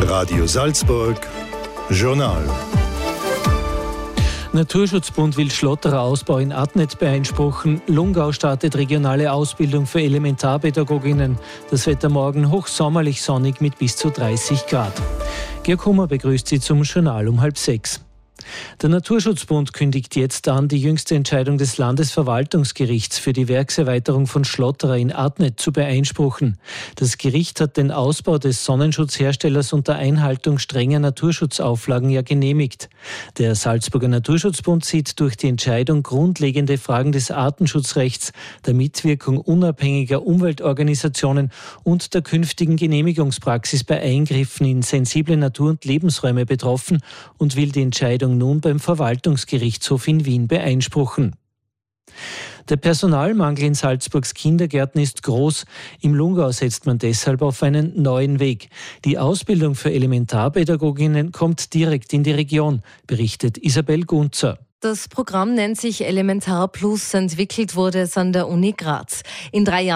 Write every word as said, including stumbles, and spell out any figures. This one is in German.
Radio Salzburg Journal. Naturschutzbund will Schlotterer-Ausbau in Adnet beeinspruchen. Lungau startet regionale Ausbildung für Elementarpädagoginnen. Das Wetter morgen hochsommerlich sonnig mit bis zu dreißig Grad. Georg Hummer begrüßt Sie zum Journal um halb sechs. Der Naturschutzbund kündigt jetzt an, die jüngste Entscheidung des Landesverwaltungsgerichts für die Werkserweiterung von Schlotterer in Adnet zu beeinspruchen. Das Gericht hat den Ausbau des Sonnenschutzherstellers unter Einhaltung strenger Naturschutzauflagen ja genehmigt. Der Salzburger Naturschutzbund sieht durch die Entscheidung grundlegende Fragen des Artenschutzrechts, der Mitwirkung unabhängiger Umweltorganisationen und der künftigen Genehmigungspraxis bei Eingriffen in sensible Natur- und Lebensräume betroffen und will die Entscheidung nun beim Verwaltungsgerichtshof in Wien beeinspruchen. Der Personalmangel in Salzburgs Kindergärten ist groß. Im Lungau setzt man deshalb auf einen neuen Weg. Die Ausbildung für Elementarpädagoginnen kommt direkt in die Region, berichtet Isabel Gunzer. Das Programm nennt sich Elementar Plus. Entwickelt wurde es an der Uni Graz. In drei Jahren